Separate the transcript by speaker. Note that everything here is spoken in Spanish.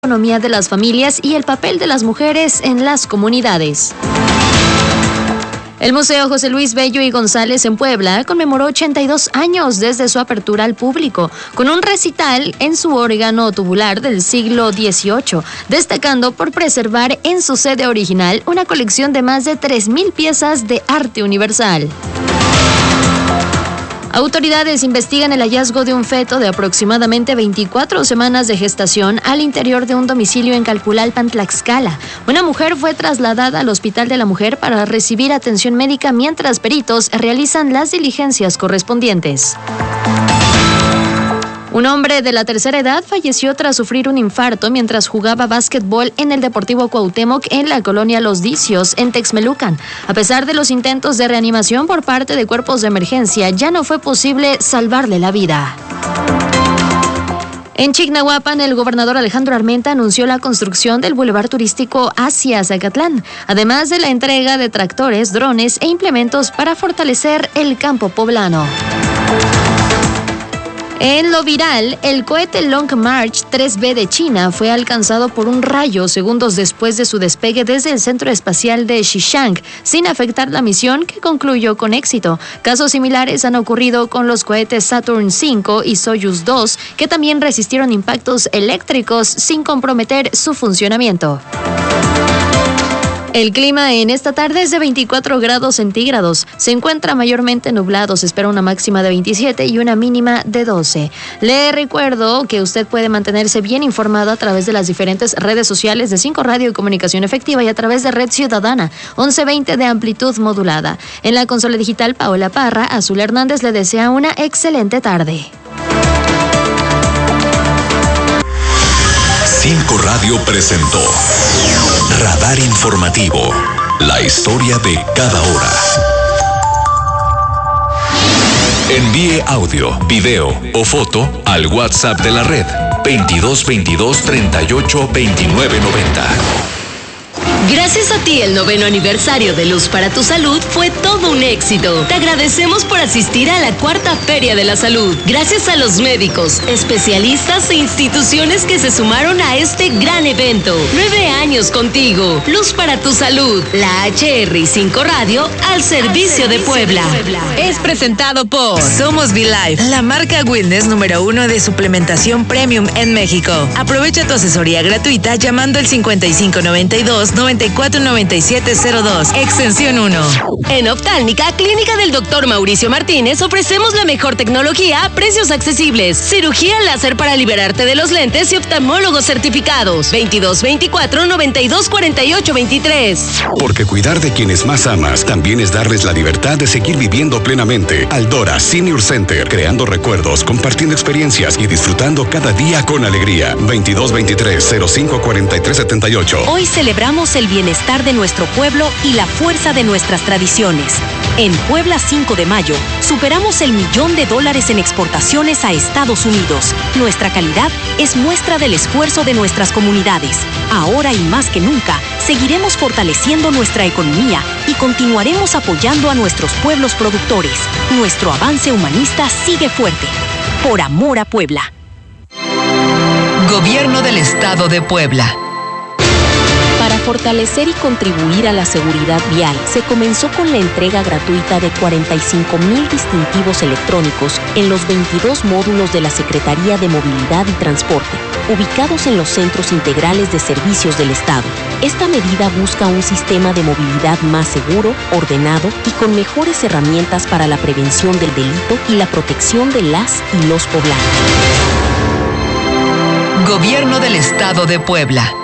Speaker 1: economía de las familias y el papel de las mujeres en las comunidades. El Museo José Luis Bello y González en Puebla conmemoró 82 años desde su apertura al público, con un recital en su órgano tubular del siglo XVIII, destacando por preservar en su sede original una colección de más de 3,000 piezas de arte universal. Autoridades investigan el hallazgo de un feto de aproximadamente 24 semanas de gestación al interior de un domicilio en Calpulalpan, Tlaxcala. Una mujer fue trasladada al Hospital de la Mujer para recibir atención médica mientras peritos realizan las diligencias correspondientes. Un hombre de la tercera edad falleció tras sufrir un infarto mientras jugaba básquetbol en el Deportivo Cuauhtémoc en la colonia Los Dicios, en Texmelucan. A pesar de los intentos de reanimación por parte de cuerpos de emergencia, ya no fue posible salvarle la vida. En Chignahuapan, el gobernador Alejandro Armenta anunció la construcción del bulevar turístico hacia Zacatlán, además de la entrega de tractores, drones e implementos para fortalecer el campo poblano. En lo viral, el cohete Long March 3B de China fue alcanzado por un rayo segundos después de su despegue desde el Centro Espacial de Xichang, sin afectar la misión que concluyó con éxito. Casos similares han ocurrido con los cohetes Saturn V y Soyuz 2, que también resistieron impactos eléctricos sin comprometer su funcionamiento. El clima en esta tarde es de 24 grados centígrados. Se encuentra mayormente nublado. Se espera una máxima de 27 y una mínima de 12. Le recuerdo que usted puede mantenerse bien informado a través de las diferentes redes sociales de 5 Radio y Comunicación Efectiva y a través de Red Ciudadana, 1120 de amplitud modulada. En la consola digital, Paola Parra, Azul Hernández le desea una excelente tarde.
Speaker 2: 5 Radio presentó Radar Informativo, la historia de cada hora. Envíe audio, video o foto al WhatsApp de la red 2222 38 29 90.
Speaker 3: Gracias a ti, el 9º aniversario de Luz para tu Salud fue todo un éxito. Te agradecemos por asistir a la 4ª Feria de la Salud. Gracias a los médicos, especialistas e instituciones que se sumaron a este gran evento. 9 años contigo. Luz para tu Salud. La HR y 5 Radio al servicio de Puebla.
Speaker 4: Es presentado por Somos V-Life, la marca wellness número 1 de suplementación premium en México. Aprovecha tu asesoría gratuita llamando al 5592-949702, extensión 1.
Speaker 3: En Oftálmica, Clínica del Dr. Mauricio Martínez, ofrecemos la mejor tecnología a precios accesibles. Cirugía láser para liberarte de los lentes y oftalmólogos certificados. 2224-924823.
Speaker 5: Porque cuidar de quienes más amas también es darles la libertad de seguir viviendo plenamente. Aldora Senior Center, creando recuerdos, compartiendo experiencias y disfrutando cada día con alegría. 2223-054378.
Speaker 6: Hoy celebramos el bienestar de nuestro pueblo y la fuerza de nuestras tradiciones. En Puebla 5 de mayo, superamos el $1,000,000 en exportaciones a Estados Unidos. Nuestra calidad es muestra del esfuerzo de nuestras comunidades. Ahora y más que nunca, seguiremos fortaleciendo nuestra economía y continuaremos apoyando a nuestros pueblos productores. Nuestro avance humanista sigue fuerte. Por amor a Puebla.
Speaker 4: Gobierno del Estado de Puebla.
Speaker 6: Para fortalecer y contribuir a la seguridad vial, se comenzó con la entrega gratuita de 45,000 distintivos electrónicos en los 22 módulos de la Secretaría de Movilidad y Transporte, ubicados en los centros integrales de servicios del Estado. Esta medida busca un sistema de movilidad más seguro, ordenado y con mejores herramientas para la prevención del delito y la protección de las y los poblanos.
Speaker 4: Gobierno del Estado de Puebla.